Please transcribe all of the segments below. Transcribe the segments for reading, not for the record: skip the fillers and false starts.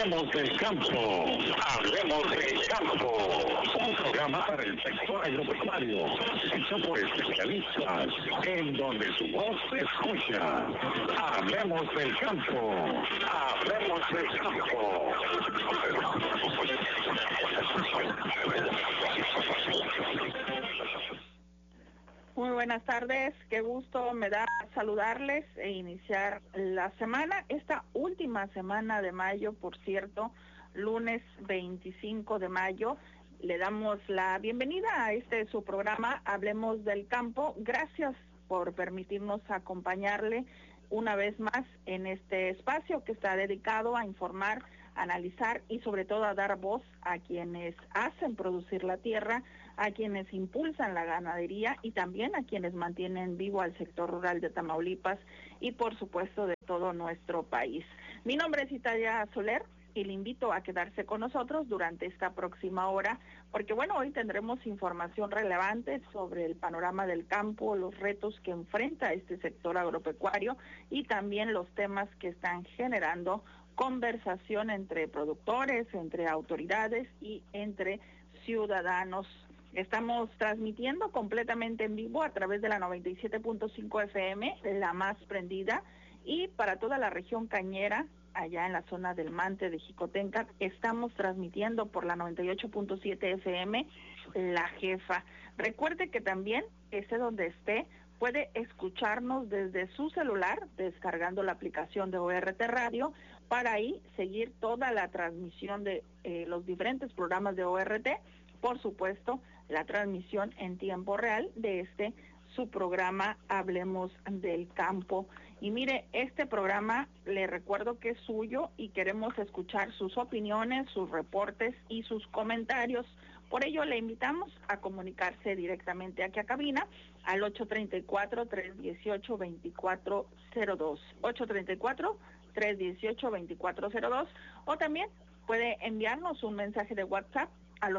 Hablemos del campo. Hablemos del campo. Un programa para el sector agropecuario, hecho por especialistas, en donde su voz se escucha. Hablemos del campo. Hablemos del campo. Muy buenas tardes, qué gusto me da saludarles e iniciar la semana, esta última semana de mayo, por cierto, lunes 25 de mayo. Le damos la bienvenida a su programa, Hablemos del Campo. Gracias por permitirnos acompañarle una vez más en este espacio que está dedicado a informar, analizar y sobre todo a dar voz a quienes hacen producir la tierra, a quienes impulsan la ganadería y también a quienes mantienen vivo al sector rural de Tamaulipas y por supuesto de todo nuestro país. Mi nombre es Italia Soler y le invito a quedarse con nosotros durante esta próxima hora, porque bueno, hoy tendremos información relevante sobre el panorama del campo, los retos que enfrenta este sector agropecuario y también los temas que están generando conversación entre productores, entre autoridades y entre ciudadanos. Estamos transmitiendo completamente en vivo a través de la 97.5 FM, la más prendida, y para toda la región cañera, allá en la zona del Mante de Jicotenca, estamos transmitiendo por la 98.7 FM, La Jefa. Recuerde que también, esté donde esté, puede escucharnos desde su celular, descargando la aplicación de ORT Radio, para ahí seguir toda la transmisión de los diferentes programas de ORT, por supuesto, la transmisión en tiempo real de su programa Hablemos del Campo. Y mire, este programa le recuerdo que es suyo y queremos escuchar sus opiniones, sus reportes y sus comentarios. Por ello le invitamos a comunicarse directamente aquí a cabina al 834-318-2402, 834-318-2402, o también puede enviarnos un mensaje de WhatsApp al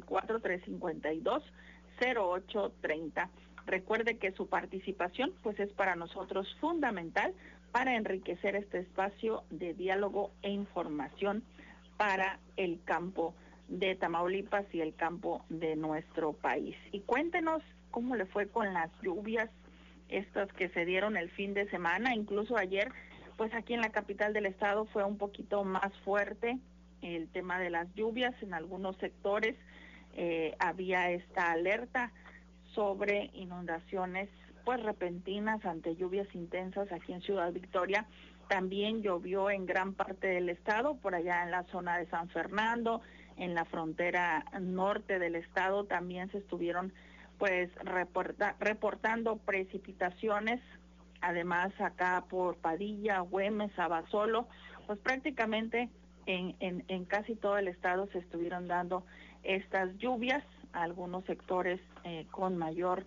834-352-0830. Recuerde que su participación pues es para nosotros fundamental para enriquecer este espacio de diálogo e información para el campo de Tamaulipas y el campo de nuestro país. Y cuéntenos cómo le fue con las lluvias estas que se dieron el fin de semana. Incluso ayer pues aquí en la capital del estado fue un poquito más fuerte el tema de las lluvias. En algunos sectores había esta alerta sobre inundaciones pues repentinas ante lluvias intensas aquí en Ciudad Victoria. También llovió en gran parte del estado, por allá en la zona de San Fernando, en la frontera norte del estado también se estuvieron pues reportando precipitaciones. Además acá por Padilla, Güemes, Abasolo, pues prácticamente en casi todo el estado se estuvieron dando estas lluvias, algunos sectores con mayor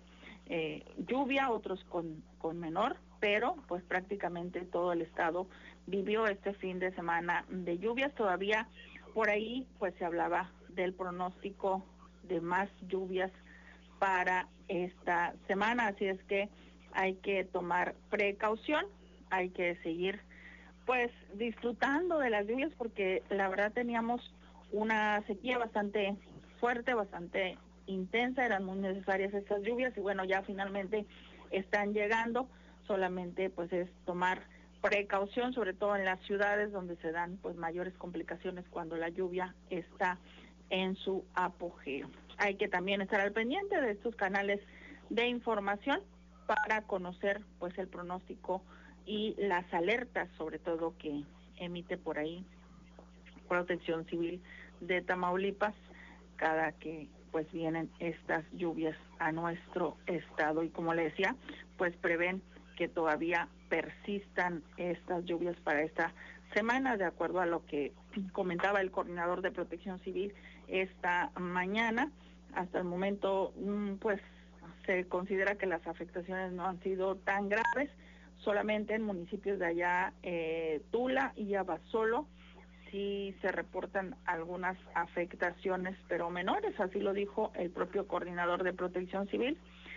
lluvia, otros con menor, pero pues prácticamente todo el estado vivió este fin de semana de lluvias. Todavía por ahí pues se hablaba del pronóstico de más lluvias para esta semana, así es que hay que tomar precaución, hay que seguir pues disfrutando de las lluvias, porque la verdad teníamos una sequía bastante fuerte, bastante intensa, eran muy necesarias estas lluvias y bueno, ya finalmente están llegando. Solamente pues es tomar precaución, sobre todo en las ciudades donde se dan pues mayores complicaciones cuando la lluvia está en su apogeo. Hay que también estar al pendiente de estos canales de información para conocer pues el pronóstico y las alertas, sobre todo que emite por ahí Protección Civil de Tamaulipas cada que pues vienen estas lluvias a nuestro estado. Y como le decía, pues prevén que todavía persistan estas lluvias para esta semana, de acuerdo a lo que comentaba el coordinador de Protección Civil esta mañana. Hasta el momento pues se considera que las afectaciones no han sido tan graves, solamente en municipios de allá, Tula y Abasolo, sí se reportan algunas afectaciones, pero menores, así lo dijo el propio coordinador de Protección Civil.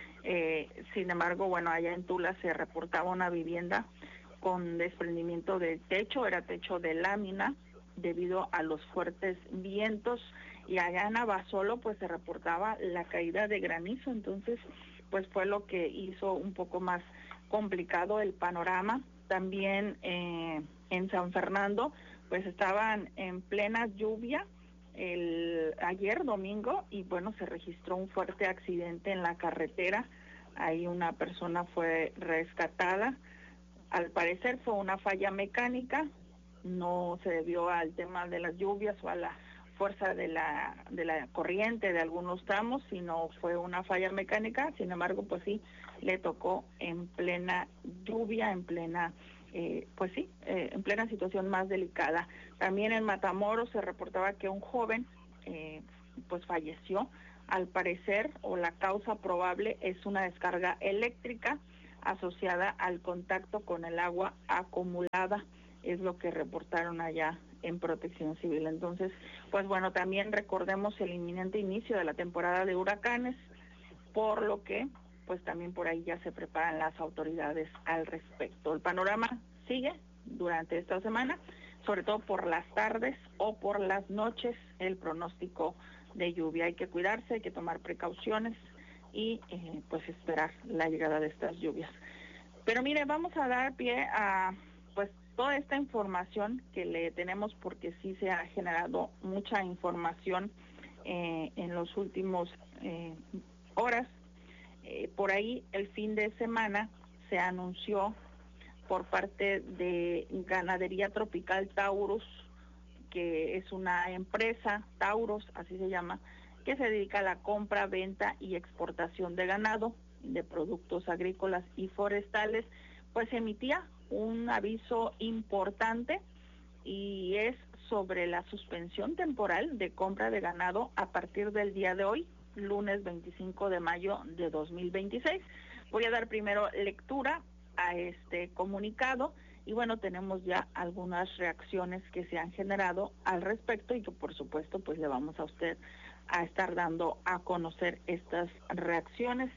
Sin embargo, bueno, allá en Tula se reportaba una vivienda con desprendimiento de techo, era techo de lámina, debido a los fuertes vientos, y allá en Abasolo pues se reportaba la caída de granizo, entonces pues fue lo que hizo un poco más complicado el panorama. También en San Fernando pues estaban en plena lluvia ayer domingo, y bueno, se registró un fuerte accidente en la carretera. Ahí una persona fue rescatada. Al parecer fue una falla mecánica, no se debió al tema de las lluvias o a la fuerza de la corriente de algunos tramos, sino fue una falla mecánica. Sin embargo, pues sí, le tocó en plena lluvia, en plena en plena situación más delicada. También en Matamoros se reportaba que un joven pues falleció. Al parecer, o la causa probable es una descarga eléctrica asociada al contacto con el agua acumulada, es lo que reportaron allá en Protección Civil. Entonces, pues bueno, también recordemos el inminente inicio de la temporada de huracanes, por lo que pues también por ahí ya se preparan las autoridades al respecto. El panorama sigue durante esta semana, sobre todo por las tardes o por las noches, el pronóstico de lluvia. Hay que cuidarse, hay que tomar precauciones y pues esperar la llegada de estas lluvias. Pero mire, vamos a dar pie a pues toda esta información que le tenemos, porque sí se ha generado mucha información en los últimos horas. Por ahí el fin de semana se anunció por parte de Ganadería Tropical Taurus, que es una empresa, Taurus, así se llama, que se dedica a la compra, venta y exportación de ganado, de productos agrícolas y forestales, pues emitía un aviso importante, y es sobre la suspensión temporal de compra de ganado a partir del día de hoy, lunes 25 de mayo de 2026. Voy a dar primero lectura a este comunicado, y bueno, tenemos ya algunas reacciones que se han generado al respecto, y que por supuesto pues le vamos a usted a estar dando a conocer estas reacciones,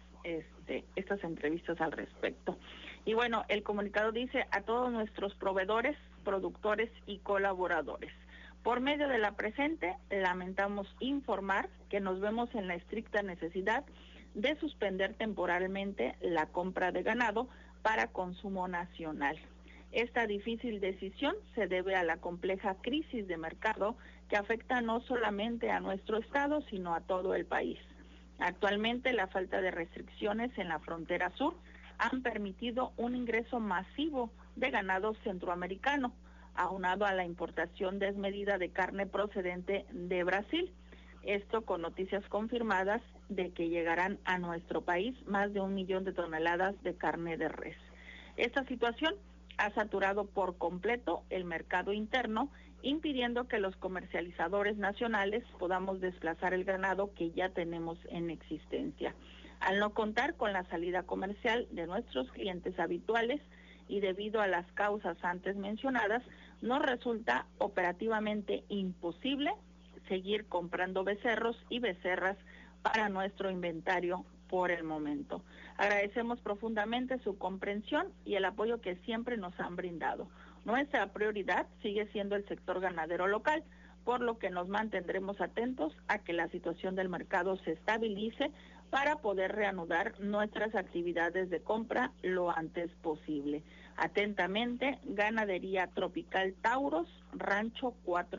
estas entrevistas al respecto. Y bueno, el comunicado dice: a todos nuestros proveedores, productores y colaboradores, por medio de la presente, lamentamos informar que nos vemos en la estricta necesidad de suspender temporalmente la compra de ganado para consumo nacional. Esta difícil decisión se debe a la compleja crisis de mercado que afecta no solamente a nuestro estado, sino a todo el país. Actualmente, la falta de restricciones en la frontera sur han permitido un ingreso masivo de ganado centroamericano, aunado a la importación desmedida de carne procedente de Brasil. Esto con noticias confirmadas de que llegarán a nuestro país más de 1 millón de toneladas de carne de res. Esta situación ha saturado por completo el mercado interno, impidiendo que los comercializadores nacionales podamos desplazar el ganado que ya tenemos en existencia. Al no contar con la salida comercial de nuestros clientes habituales y debido a las causas antes mencionadas, nos resulta operativamente imposible seguir comprando becerros y becerras para nuestro inventario por el momento. Agradecemos profundamente su comprensión y el apoyo que siempre nos han brindado. Nuestra prioridad sigue siendo el sector ganadero local, por lo que nos mantendremos atentos a que la situación del mercado se estabilice para poder reanudar nuestras actividades de compra lo antes posible. Atentamente, Ganadería Tropical Taurus, Rancho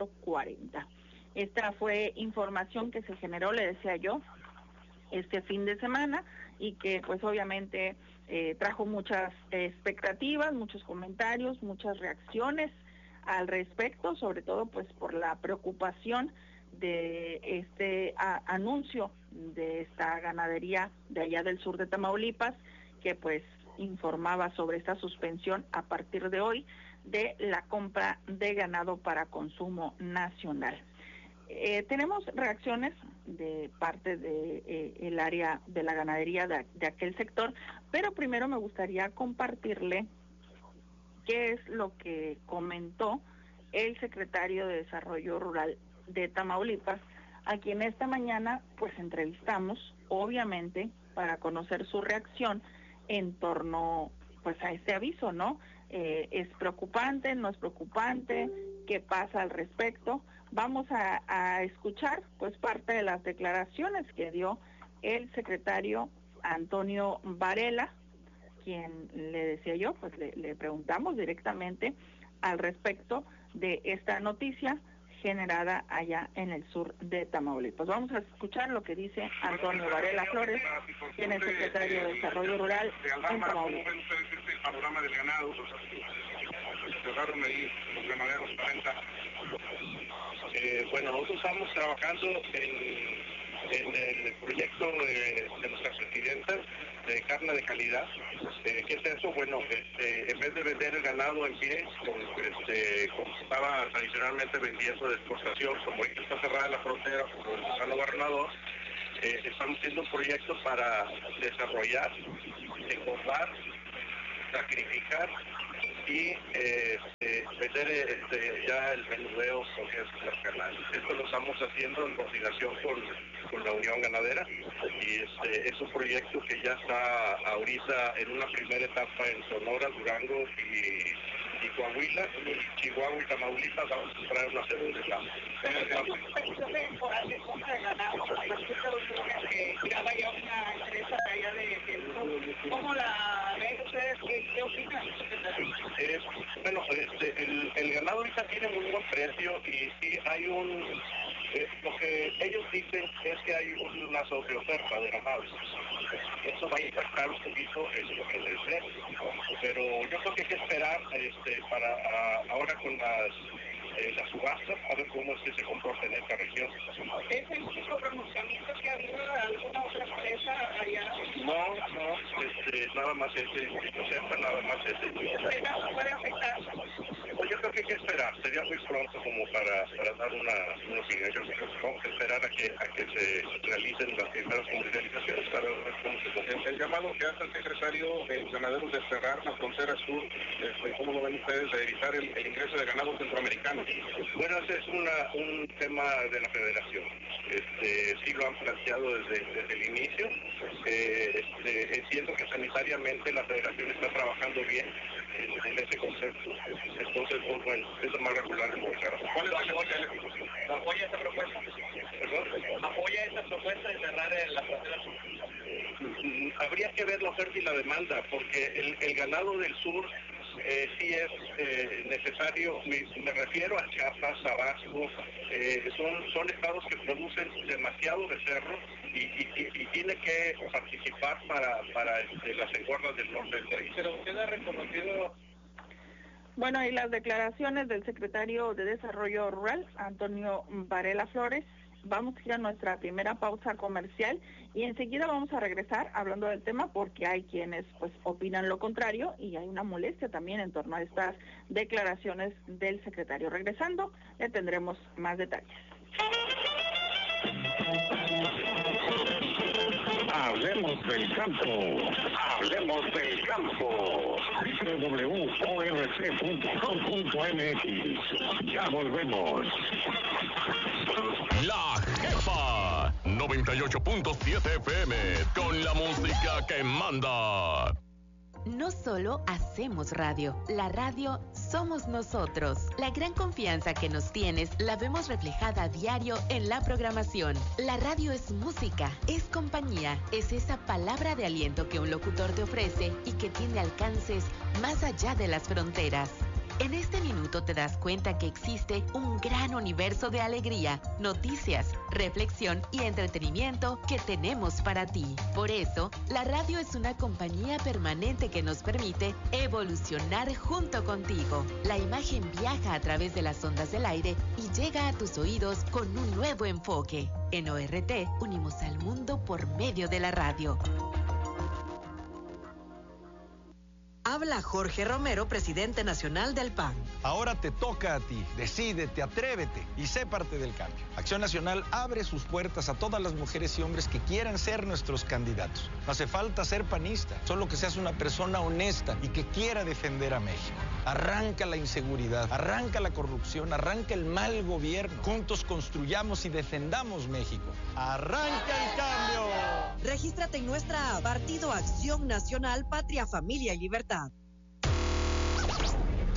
440. Esta fue información que se generó, le decía yo, este fin de semana, y que pues obviamente trajo muchas expectativas, muchos comentarios, muchas reacciones al respecto, sobre todo pues por la preocupación de este anuncio de esta ganadería de allá del sur de Tamaulipas, que pues informaba sobre esta suspensión a partir de hoy de la compra de ganado para consumo nacional. Tenemos reacciones de parte de el área de la ganadería de aquel sector, pero primero me gustaría compartirle qué es lo que comentó el secretario de Desarrollo Rural de Tamaulipas, a quien esta mañana pues entrevistamos, obviamente para conocer su reacción en torno pues a este aviso, ¿no?, ¿Es preocupante? ¿No es preocupante? ¿Qué pasa al respecto? Vamos a escuchar pues parte de las declaraciones que dio el secretario Antonio Varela, quien le decía yo, pues le preguntamos directamente al respecto de esta noticia generada allá en el sur de Tamaulipas. Vamos a escuchar lo que dice Antonio Varela Flores, quien es secretario de Desarrollo Rural en Tamaulipas. El panorama del ganado, cerraron ahí los ganaderos 40. Bueno, nosotros estamos trabajando en el proyecto de nuestra presidenta de carne de calidad. ¿Qué es eso? Bueno, en vez de vender el ganado en pie, como estaba tradicionalmente vendiendo de exportación, como ahorita está cerrada la frontera por el decano gobernador, estamos haciendo un proyecto para desarrollar, engordar, sacrificar y vender ya el menudeo porque es las carnales. Esto lo estamos haciendo en coordinación con la Unión Ganadera y es un proyecto que ya está ahorita en una primera etapa en Sonora, Durango y Coahuila, y Chihuahua y Tamaulipas. Vamos a traer una segunda etapa. ¿Cómo la ven ustedes? ¿Qué opinan? Bueno, el ganado ahorita tiene muy buen precio y sí hay lo que ellos dicen es que hay una sobreoferta de ganado. Eso va a impactar un poquito en el precio, pero yo creo que hay que esperar para ahora con las subastas a ver cómo es que se comporta en esta región. ¿Es el único pronunciamiento que ha habido de alguna otra empresa allá? No, nada más nada más ¿Eso puede afectar? Pues yo creo que hay que esperar, sería muy pronto como para dar una opinión. Yo creo que vamos a esperar a que se realicen las primeras comercializaciones para ver cómo se comporta. El llamado que hace el secretario de ganaderos de cerrar la frontera sur, ¿cómo lo ven ustedes de evitar el ingreso de ganado centroamericano? Bueno, ese es un tema de la federación. Sí lo han planteado desde el inicio. Entiendo que sanitariamente la federación está trabajando bien en ese concepto. Entonces, pues, bueno, es lo más regular en Bolsara. ¿Cuál es la apoya esta propuesta? ¿Perdón? ¿Apoya esta propuesta de cerrar la frontera sur? Habría que ver la oferta y la demanda, porque el ganado del sur sí es necesario. Me refiero a Chiapas, Tabasco, son estados que producen demasiado becerro y tiene que participar para las engordas del norte del país. Pero queda reconocido. Bueno, y las declaraciones del secretario de Desarrollo Rural, Antonio Varela Flores. Vamos a ir a nuestra primera pausa comercial y enseguida vamos a regresar hablando del tema porque hay quienes pues opinan lo contrario y hay una molestia también en torno a estas declaraciones del secretario. Regresando, le tendremos más detalles. Hablemos del campo. Hablemos del campo. www.orc.com.mx. Ya volvemos. La Jefa 98.7 FM con la música que manda. No solo hacemos radio, la radio somos nosotros. La gran confianza que nos tienes la vemos reflejada a diario en la programación. La radio es música, es compañía, es esa palabra de aliento que un locutor te ofrece y que tiene alcances más allá de las fronteras. En este minuto te das cuenta que existe un gran universo de alegría, noticias, reflexión y entretenimiento que tenemos para ti. Por eso, la radio es una compañía permanente que nos permite evolucionar junto contigo. La imagen viaja a través de las ondas del aire y llega a tus oídos con un nuevo enfoque. En ORT, unimos al mundo por medio de la radio. Habla Jorge Romero, presidente nacional del PAN. Ahora te toca a ti. Decídete, atrévete y sé parte del cambio. Acción Nacional abre sus puertas a todas las mujeres y hombres que quieran ser nuestros candidatos. No hace falta ser panista, solo que seas una persona honesta y que quiera defender a México. Arranca la inseguridad, arranca la corrupción, arranca el mal gobierno. Juntos construyamos y defendamos México. ¡Arranca el cambio! Regístrate en nuestra app, Partido Acción Nacional, Patria, Familia y Libertad.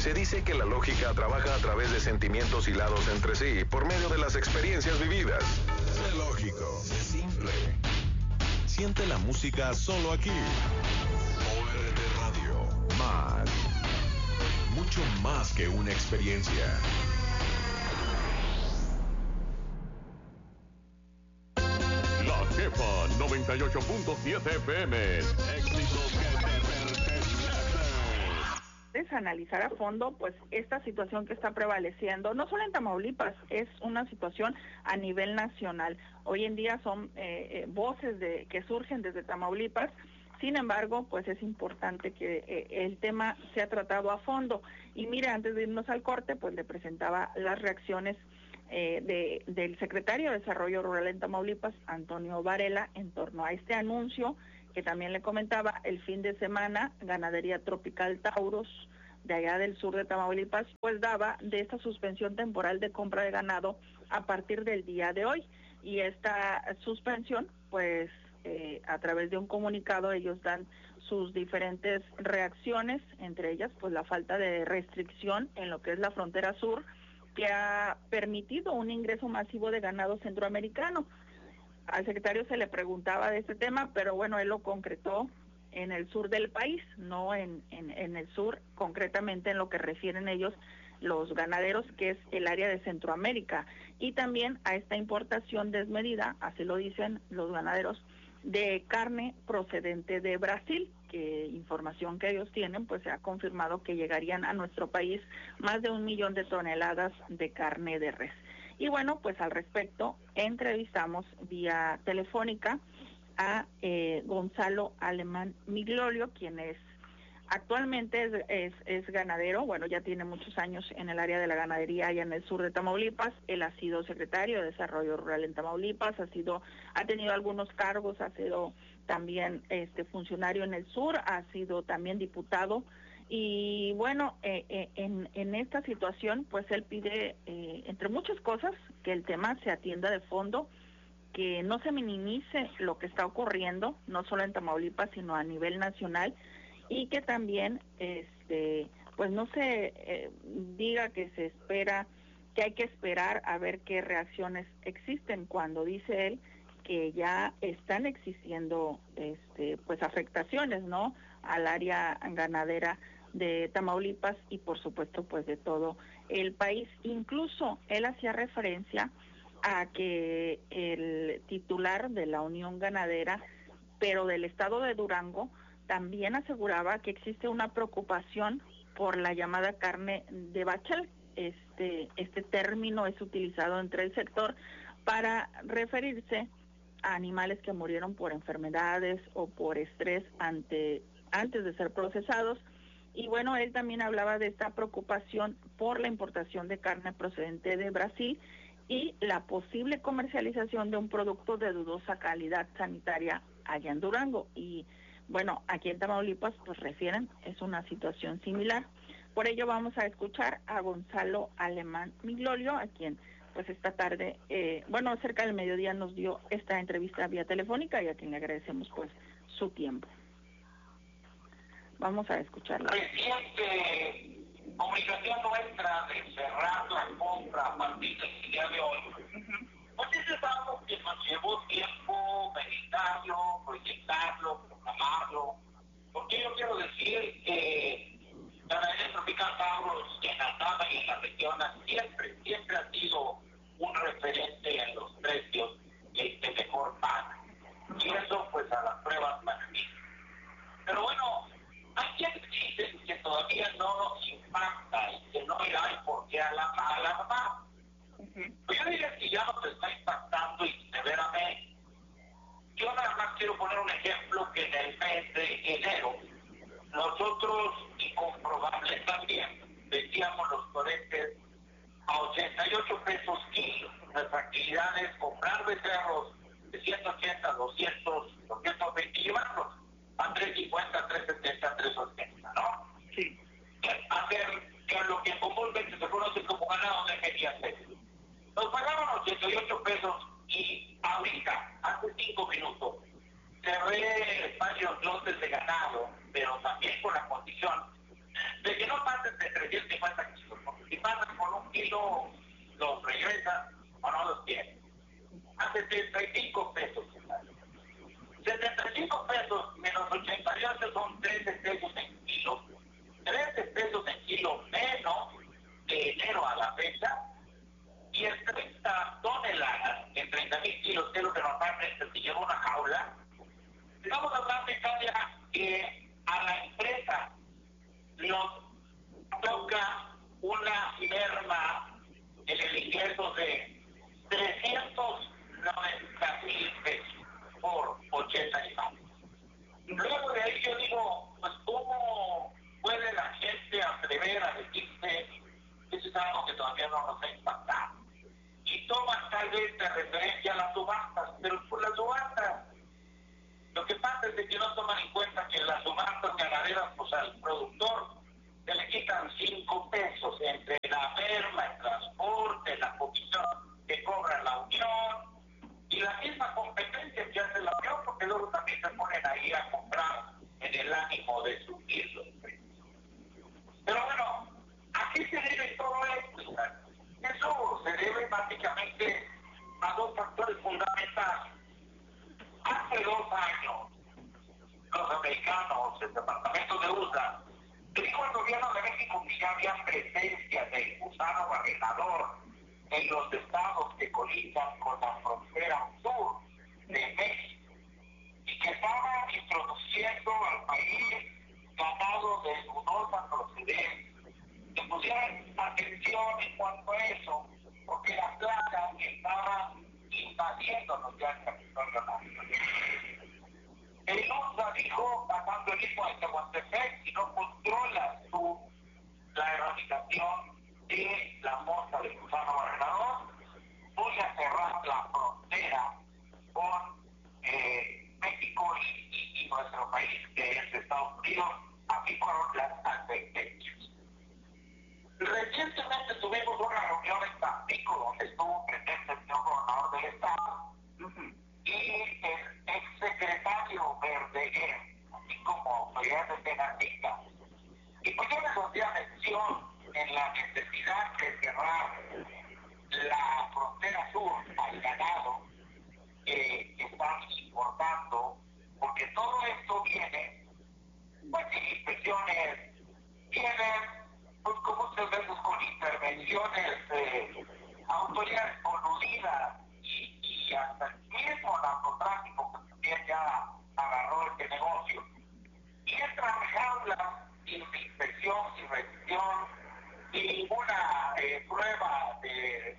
Se dice que la lógica trabaja a través de sentimientos hilados entre sí por medio de las experiencias vividas. Sé lógico, sé simple. Siente la música solo aquí. ORT Radio. Más. Mucho más que una experiencia. La Jefa 98.7 FM. Éxitos que te pertenecen. Es analizar a fondo pues esta situación que está prevaleciendo, no solo en Tamaulipas, es una situación a nivel nacional. Hoy en día son voces que surgen desde Tamaulipas. Sin embargo, pues es importante que el tema sea tratado a fondo. Y mire, antes de irnos al corte, pues le presentaba las reacciones del secretario de Desarrollo Rural en Tamaulipas, Antonio Varela, en torno a este anuncio que también le comentaba el fin de semana. Ganadería Tropical Taurus, de allá del sur de Tamaulipas, pues daba de esta suspensión temporal de compra de ganado a partir del día de hoy. Y esta suspensión, pues a través de un comunicado ellos dan sus diferentes reacciones, entre ellas pues la falta de restricción en lo que es la frontera sur, que ha permitido un ingreso masivo de ganado centroamericano. Al secretario se le preguntaba de este tema, pero bueno, él lo concretó en el sur del país, no en el sur, concretamente en lo que refieren ellos los ganaderos, que es el área de Centroamérica, y también a esta importación desmedida, así lo dicen los ganaderos, de carne procedente de Brasil, que información que ellos tienen, pues se ha confirmado que llegarían a nuestro país más de 1 millón de toneladas de carne de res. Y bueno, pues al respecto entrevistamos vía telefónica a Gonzalo Alemán Miglolio, quien es actualmente es ganadero. Bueno, ya tiene muchos años en el área de la ganadería allá en el sur de Tamaulipas. Él ha sido secretario de Desarrollo Rural en Tamaulipas, ha tenido algunos cargos, ha sido también funcionario en el sur, ha sido también diputado. Y bueno, en esta situación, pues él pide, entre muchas cosas, que el tema se atienda de fondo, que no se minimice lo que está ocurriendo, no solo en Tamaulipas, sino a nivel nacional, y que también, pues no se diga que se espera, que hay que esperar a ver qué reacciones existen, cuando dice él que ya están existiendo, pues afectaciones, ¿no?, al área ganadera de Tamaulipas y por supuesto pues de todo el país. Incluso él hacía referencia a que el titular de la Unión Ganadera, pero del estado de Durango, también aseguraba que existe una preocupación por la llamada carne de bachel. Este término es utilizado entre el sector para referirse a animales que murieron por enfermedades o por estrés antes de ser procesados. Y bueno, él también hablaba de esta preocupación por la importación de carne procedente de Brasil y la posible comercialización de un producto de dudosa calidad sanitaria allá en Durango. Y bueno, aquí en Tamaulipas, pues refieren, es una situación similar. Por ello vamos a escuchar a Gonzalo Alemán Miglolio, a quien pues esta tarde, cerca del mediodía nos dio esta entrevista vía telefónica y a quien le agradecemos pues su tiempo. Vamos a escucharla. Reciente comunicación nuestra de cerrar la compra a partir del día de hoy. Pues es algo que nos llevó tiempo meditarlo, proyectarlo, proclamarlo, porque yo quiero decir que la ganadería tropical Taurus en Altama y en la región siempre ha sido un referente en los precios de mejor paga. Y eso pues a las pruebas magníficas. Pero bueno, hay quienes dicen que todavía no nos impacta y que no hay por qué alarmar. Pues yo diría que ya nos está impactando y severamente. Yo nada más quiero poner un ejemplo que en el mes de enero nosotros, y comprobable también, vendíamos los toretes a 88 pesos kilo. Nuestra actividad es comprar becerros de 180, 200, 220 y llevarlos a 350, 370, 380, ¿no? Sí. Hacer lo que comúnmente se conoce como ganado de media serie. Nos pagaban 88 pesos y ahorita, hace 5 minutos, cerré varios lotes de ganado, pero también con la condición de que no pasen de 300 y en 30 toneladas, en 30,000 kilos, que es lo que normalmente se lleva una jaula, estamos hablando de que a la empresa nos toca una merma en el ingreso de 390,000 pesos por 80 animales. Luego de ahí yo digo, pues ¿cómo puede la gente atrever a decirse que eso es algo que todavía no nos ha impactado? Y toman tal vez de referencia a las subastas, pero por las subastas, lo que pasa es que no toman en cuenta que en las subastas ganaderas, pues al productor se le quitan 5 pesos entre la merma, el transporte, la comisión que cobra la Unión y la misma competencia que hace la Unión, porque luego también se ponen ahí a comprar en el ánimo de subir los precios. Pero bueno, ¿a qué se debe todo esto? Eso se debe básicamente a dos factores fundamentales. Hace 2 años, los americanos, el Departamento de USA, dijo al gobierno de México que ya había presencia del gusano barrenador en los estados que colindan con la frontera sur de México y que estaba introduciendo al país ganado de dudosa procedencia. Que pusieran atención en cuanto a eso, porque la plaga estaba invadiéndonos ya el territorio nacional. El USA dijo, pasando el mismo de Tehuantepec, si no controla la erradicación de la mosca del gusano barrenador, voy a cerrar la frontera con México y nuestro país, que es Estados Unidos. Así fueron las advertencias. Recientemente tuvimos una reunión en Tampico donde estuvo presente el señor gobernador del estado y el exsecretario Verdeguer, así como autoridad de Tenantica. Y pues yo les hacía mención en la necesidad de cerrar la frontera sur al ganado que están importando, porque todo esto viene, pues sin inspecciones, vienen pues como muchas veces con intervenciones de autoridades coludidas y hasta el mismo narcotráfico que también ya agarró este negocio. Y entran jaulas sin inspección, sin revisión, sin ninguna prueba de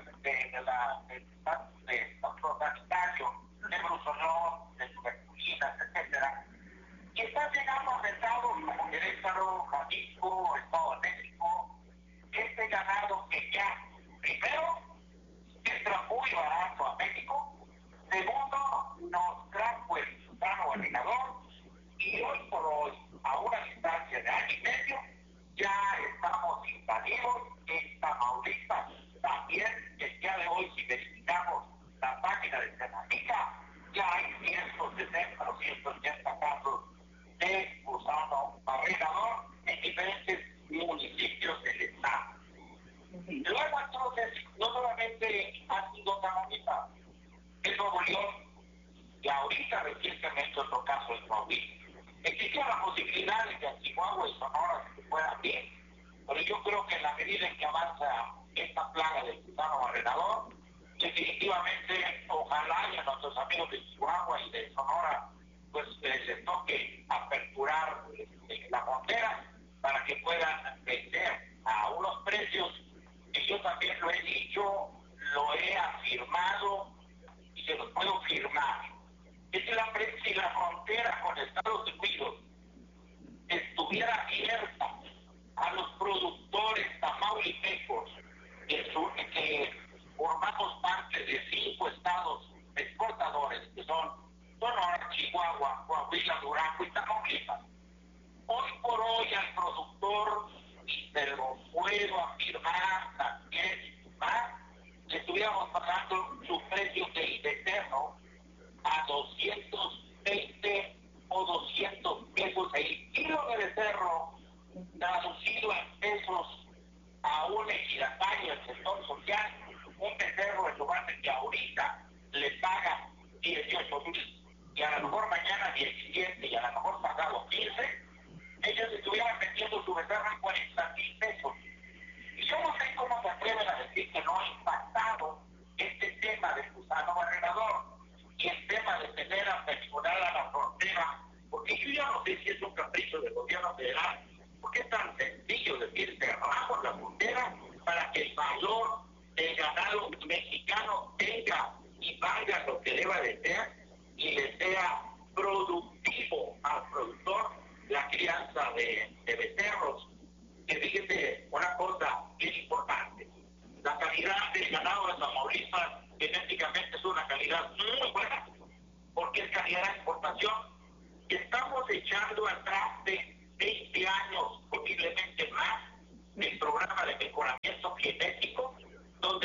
sanitario, de brucellosis, de tuberculinas, etcétera. Y están llegando a estados como Querétaro, Jalisco, Estado de México, este ganado que ya, primero, entra muy barato a México, segundo, nos trajo el gusano barrenador, y hoy por hoy, a una distancia de año y medio, ya estamos invadidos en Tamaulipas. También el día de hoy, si verificamos la página de Tenantica, ya hay 160 o 180 casos de gusano barrenador en diferentes municipios del estado. Luego entonces, no solamente ha sido Tamaulipas, es Nuevo León, y ahorita recientemente otro caso es Coahuila. Existía la posibilidad de que a Chihuahua y Sonora se puedan bien, pero yo creo que en la medida en que avanza esta plaga del gusano barrenador, definitivamente ojalá y a nuestros amigos de Chihuahua y de Sonora pues les toque aperturar la frontera para que puedan vender a unos precios que yo también lo he dicho, lo he afirmado y se los puedo firmar. Es que si la frontera con Estados Unidos estuviera abierta a los productores tamaulipecos que formamos parte de 5 estados exportadores que son Sonora, Chihuahua, Coahuila, Durango y Tamaulipas. Hoy por hoy al productor, y se lo puedo afirmar también más, le estuviéramos pagando su precio de eterno a 220 o 200 pesos el kilo de becerro, traducido en pesos a una equidad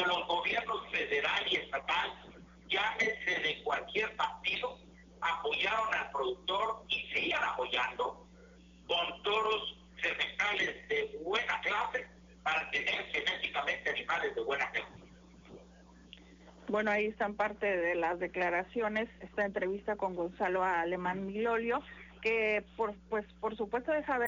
los gobiernos federal y estatal, llámese de cualquier partido, apoyaron al productor y sigan apoyando con toros cervicales de buena clase para tener genéticamente animales de buena clase. Bueno, ahí están parte de las declaraciones, esta entrevista con Gonzalo Alemán Milolio, que por supuesto deja ver